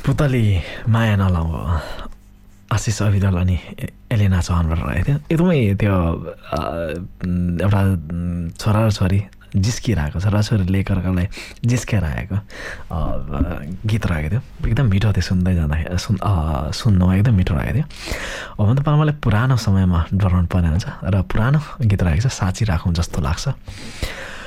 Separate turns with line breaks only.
पुतली माया नलाउ आशिष अभिदल अनि एलेना चौहानबाट रहेको थियो एकदमै त्यो एउटा छोरा र छोरी जिस्किरहेको छोराछोरीले एकअर्कालाई जिस्केर आएको गीत रहेको थियो एकदम मिठो थियो सुन्दै जाँदाखेरि सुन्नुमा एकदम मिठो रहेको थियो अब त मलाई पुरानो समयमा डराउनु पर्ने हुन्छ र पुरानो गीत रहेको छ साँची राखौँ जस्तो लाग्छ